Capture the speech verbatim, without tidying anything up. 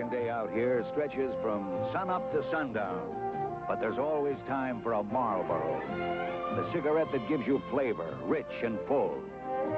working day out here stretches from sunup to sundown. But there's always time for a Marlboro. The cigarette that gives you flavor, rich and full.